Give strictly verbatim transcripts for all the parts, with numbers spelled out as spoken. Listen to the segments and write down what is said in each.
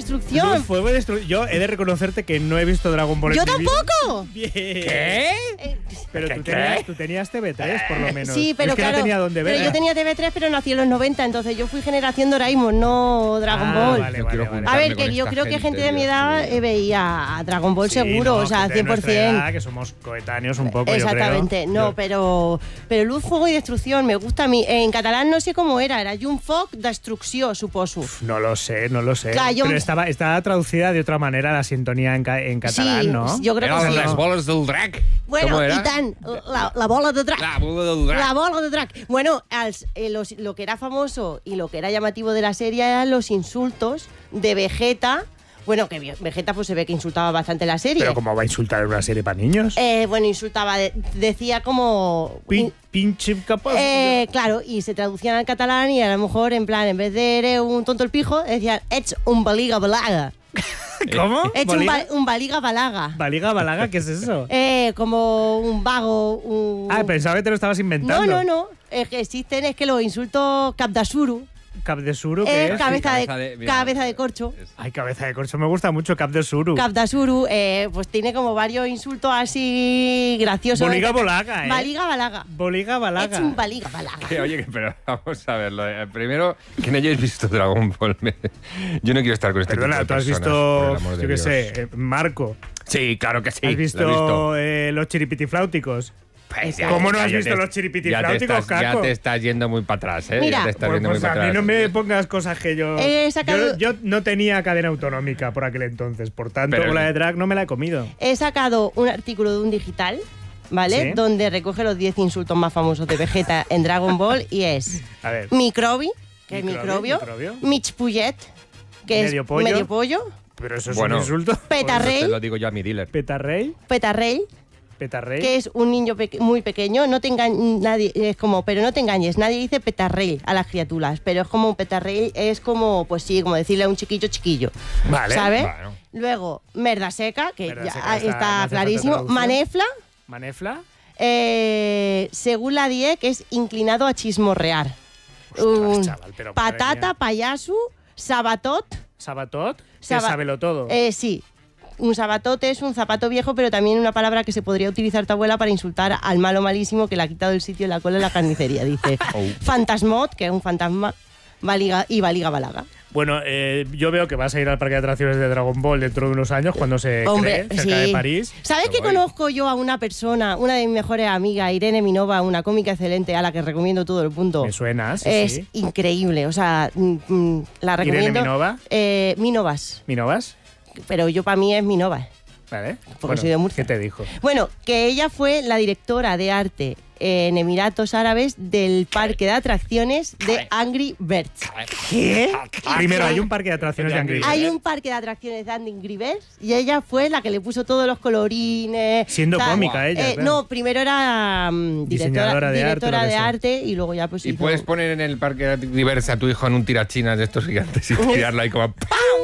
destrucción. Luz, fuego y destrucción. Yo he de reconocerte que no he visto Dragon Ball ¡Yo en mi vida. tampoco! Bien. ¿Qué? Eh, Pero ¿Qué, tú qué? tenías, tú tenías T V tres, por lo menos. Sí, pero es que claro. no tenía dónde ver. Pero yo tenía T V tres, pero nací en los noventa, entonces yo fui generación Doraemon, no Dragon Ah, Ball. vale, Yo vale, quiero vale. A juntarme ver, con que yo esta creo que gente de mi Dios edad mío. eh, veía a Dragon Ball Sí, seguro, no, o sea, gente de cien por nuestra cien. edad, que somos coetáneos un poco, Exactamente, yo creo. no, Yo- pero, pero Luz, Fuego y Destrucción me gusta a mí. En catalán no sé cómo era, era Llum, Foc, Destrucció, suposo. No lo sé, no lo sé. Clar, jo- Pero estaba, estaba traducida de otra manera la sintonía en, ca- en catalán, sí, ¿no? yo creo que Eren sí. les boles del drac. Bueno, ¿Cómo era? i tant, la, la bola de drac. La bola del drac. La bola de drac. Bueno, als- eh, los- lo que era famoso y lo que era llamativo de la serie eran los insultos de Vegeta. Bueno, que Vegeta pues se ve que insultaba bastante en la serie. Pero ¿cómo va a insultar en una serie para niños? Eh, bueno, insultaba, de- decía como... Pin- pinche capaz. Eh, claro, y se traducían al catalán y a lo mejor, en plan, en vez de eres un tonto el pijo, decían, ets un baliga balaga. ¿Cómo? Ets un, ¿Baliga? ba- un baliga balaga. Baliga, balaga, ¿qué es eso? Eh, como un vago, un... Ah, pensaba que te lo estabas inventando. No, no, no. Es que existen, es que los insultos capdasuru. Cap de suru, Es ¿qué es? cabeza, cabeza de, de- mira, cabeza de corcho. Ay, cabeza de corcho, me gusta mucho Cap de suru. Capdasuru, eh, pues tiene como varios insultos así graciosos. Boliga, bolaga, ¿eh? Baliga, balaga. Boliga, balaga. Es un baliga, balaga. Que, oye, que- pero vamos a verlo. eh, Primero, que no hayáis visto Dragon Ball. me- Yo no quiero estar con este Perdona, tipo tú de has personas, por el visto, amor de yo qué Dios. sé, eh, Marco. Sí, claro que sí. ¿Has lo he visto eh, los chiripitifláuticos? Pues ya- ¿Cómo no ya has te- visto los ya te chiripitifláuticos, estás- Ya Caco? te estás yendo muy para atrás, ¿eh? Mira. Ya te estás Pues, yendo pues muy a para mí atrás. no me pongas cosas que yo... He sacado- yo... yo no tenía cadena autonómica por aquel entonces, por tanto, Pero- la de drag no me la he comido. He sacado un artículo de un digital, ¿vale? Sí. Donde recoge los diez insultos más famosos de Vegeta en Dragon Ball y es A ver, microbi, que Microbi, es microbio, microbio. michpullet, que Medio es pollo. medio pollo, pero eso es Bueno. un insulto. petarrey, Te lo digo yo a mi dealer. Petarrey, petarrey, petarrey. que es un niño peque- muy pequeño, no te engañes, nadie, es como, pero no te engañes, nadie dice petarrey a las criaturas, pero es como un petarrey, es como, pues sí, como decirle a un chiquillo chiquillo, Vale, ¿sabes? bueno. Luego, merda seca, que Merda ya seca, está, está- no hace clarísimo, falta traducción. manefla, Manefla. eh, según la D I E, que es inclinado a chismorrear. Ostras, Un chaval, pero madre patata, mía. payaso, sabatot, Sabatot, que Saba- sábelo todo. eh, sí. Un sabatote es un zapato viejo, pero también una palabra que se podría utilizar tu abuela para insultar al malo malísimo que le ha quitado el sitio en la cola en la carnicería. Dice Oh. fantasmot, que es un fantasma, baliga, y baliga balaga. Bueno, eh, yo veo que vas a ir al parque de atracciones de Dragon Ball dentro de unos años, cuando se Hombre, cree, cerca sí. de París. ¿Sabes que Qué guay. conozco yo a una persona, una de mis mejores amigas, Irene Minova, una cómica excelente a la que recomiendo todo el punto? Me suena, sí, es sí. increíble, o sea, mm, mm, la ¿Irene recomiendo. Minova? Eh, Minovas, ¿Minovas? pero yo para mí es Minovas. Vale. Porque soy de Murcia. ¿Qué te dijo? Bueno, que ella fue la directora de arte en Emiratos Árabes del parque de atracciones de Angry Birds. ¿Qué? Primero, hay un parque de atracciones de Angry Birds. Hay un parque de atracciones de Angry Birds y ella fue la que le puso todos los colorines. Siendo tal. cómica ella, Eh, claro. No, primero era mm, Diseñadora directora, de arte, directora lo que de sea. arte y luego ya pues Y hizo- puedes poner en el parque diverso a tu hijo en un tirachinas de estos gigantes y tirarlo ahí como...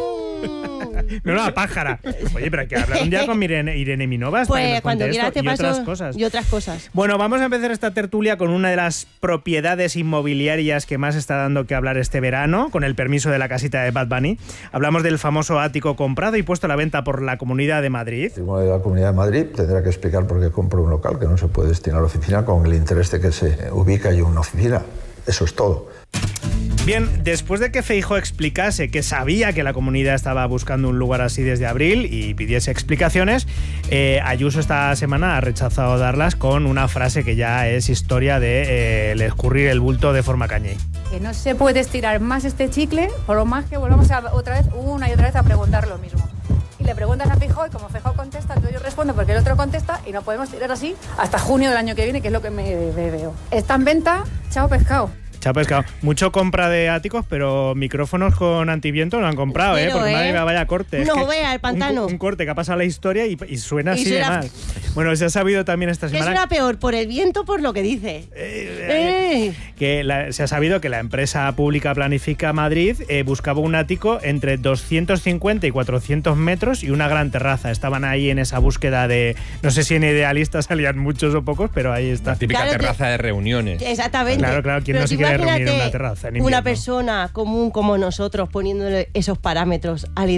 No, no, pájara. Oye, pero hay que hablar un día con Irene, Irene Minovas para que Pues nos cuando cuente quieras esto te y paso otras cosas. y otras cosas. Bueno, vamos a empezar esta tertulia con una de las propiedades inmobiliarias que más está dando que hablar este verano, con el permiso de la casita de Bad Bunny. Hablamos del famoso ático comprado y puesto a la venta por la Comunidad de Madrid. El Tribunal de la Comunidad de Madrid tendrá que explicar por qué compra un local que no se puede destinar a la oficina con el interés de que se ubica en una oficina. Eso es todo. Bien, después de que Feijóo explicase que sabía que la comunidad estaba buscando un lugar así desde abril y pidiese explicaciones, eh, Ayuso esta semana ha rechazado darlas con una frase que ya es historia de eh, el escurrir el bulto de forma cañé. Que no se puede estirar más este chicle, por lo más que volvamos a, otra vez, una y otra vez a preguntar lo mismo. Y le preguntas a Feijóo y como Feijóo contesta, entonces yo respondo porque el otro contesta y no podemos tirar así hasta junio del año que viene, que es lo que me, me veo. Está en venta, chao pescado. Chao pescado. Mucho compra de áticos, pero micrófonos con antiviento no han comprado, Pero, ¿eh? Porque ¿eh? madre mía, vaya corte. Es No que vea el pantano. Un, un corte que ha pasado la historia y, y suena Y así de suena- mal. Bueno, se ha sabido también esta ¿Qué semana... suena peor, por el viento o por lo que dice? Eh, Eh. que la- se ha sabido que la empresa pública Planifica Madrid eh, buscaba un ático entre doscientos cincuenta y cuatrocientos metros y una gran terraza. Estaban ahí en esa búsqueda de... No sé si en Idealista salían muchos o pocos, pero ahí está. La típica Claro, te- terraza de reuniones. Exactamente. Claro, claro, ¿quién Pero no se tú quiere reunir en imagínate una terraza en una invierno? persona común como nosotros poniéndole esos parámetros al